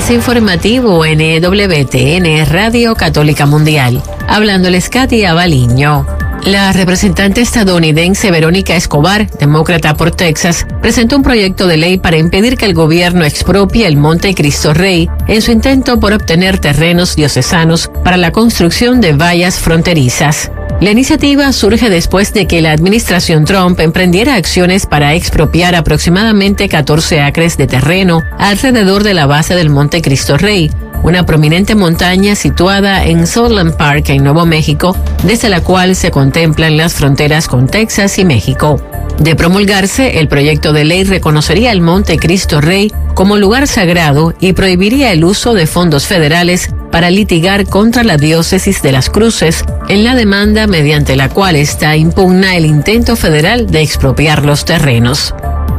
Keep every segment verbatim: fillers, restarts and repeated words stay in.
Avance informativo en E W T N Radio Católica Mundial. Hablándoles Katy Abaliño. La representante estadounidense Verónica Escobar, demócrata por Texas, presentó un proyecto de ley para impedir que el gobierno expropie el Monte Cristo Rey en su intento por obtener terrenos diocesanos para la construcción de vallas fronterizas. La iniciativa surge después de que la administración Trump emprendiera acciones para expropiar aproximadamente catorce acres de terreno alrededor de la base del Monte Cristo Rey, una prominente montaña situada en Southland Park, en Nuevo México, desde la cual se contemplan las fronteras con Texas y México. De promulgarse, el proyecto de ley reconocería el Monte Cristo Rey como lugar sagrado y prohibiría el uso de fondos federales para litigar contra la diócesis de Las Cruces en la demanda mediante la cual esta impugna el intento federal de expropiar los terrenos.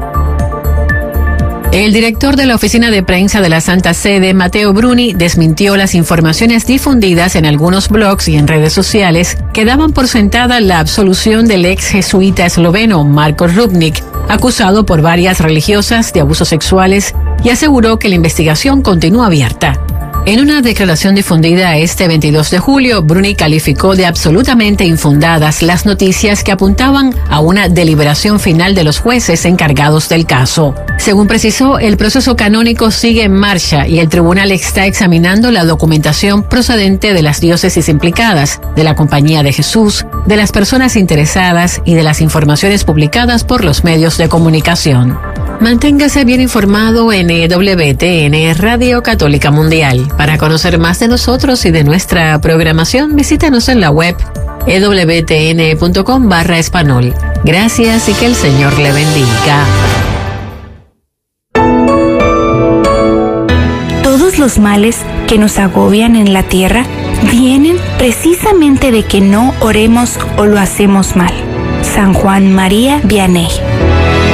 El director de la Oficina de Prensa de la Santa Sede, Matteo Bruni, desmintió las informaciones difundidas en algunos blogs y en redes sociales que daban por sentada la absolución del ex jesuita esloveno Marko Rupnik, acusado por varias religiosas de abusos sexuales, y aseguró que la investigación continúa abierta. En una declaración difundida este veintidós de julio, Bruni calificó de absolutamente infundadas las noticias que apuntaban a una deliberación final de los jueces encargados del caso. Según precisó, el proceso canónico sigue en marcha y el tribunal está examinando la documentación procedente de las diócesis implicadas, de la Compañía de Jesús, de las personas interesadas y de las informaciones publicadas por los medios de comunicación. Manténgase bien informado en E W T N Radio Católica Mundial. Para conocer más de nosotros y de nuestra programación, visítenos en la web e w t n punto com barra español. Gracias y que el Señor le bendiga. Todos los males que nos agobian en la tierra vienen precisamente de que no oremos o lo hacemos mal. San Juan María Vianney.